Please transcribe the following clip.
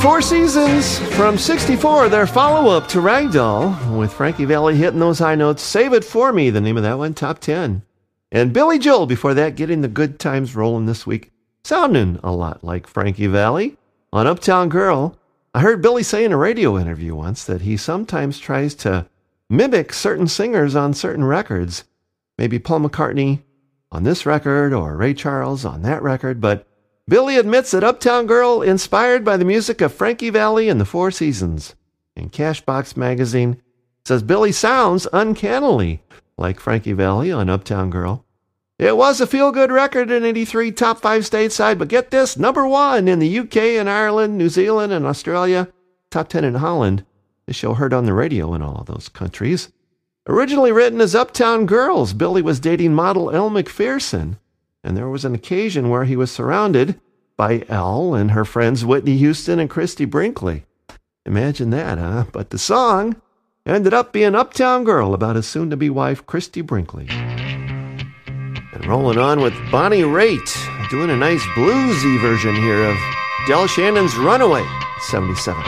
Four Seasons from 64, their follow-up to Ragdoll, with Frankie Valli hitting those high notes. Save It For Me, the name of that one, top 10. And Billy Joel, before that, getting the good times rolling this week, sounding a lot like Frankie Valli on Uptown Girl. I heard Billy say in a radio interview once that he sometimes tries to mimic certain singers on certain records. Maybe Paul McCartney on this record or Ray Charles on that record, but Billy admits that Uptown Girl inspired by the music of Frankie Valli and the Four Seasons. And Cashbox Magazine says Billy sounds uncannily like Frankie Valli on Uptown Girl. It was a feel-good record in 83, top 5 stateside, but get this, number 1 in the UK and Ireland, New Zealand and Australia, top 10 in Holland. The show heard on the radio in all of those countries. Originally written as Uptown Girls, Billy was dating model Elle Macpherson, and there was an occasion where he was surrounded by Elle and her friends Whitney Houston and Christy Brinkley. Imagine that, huh? But the song ended up being Uptown Girl about his soon-to-be wife, Christy Brinkley. And rolling on with Bonnie Raitt, doing a nice bluesy version here of Del Shannon's Runaway, 77.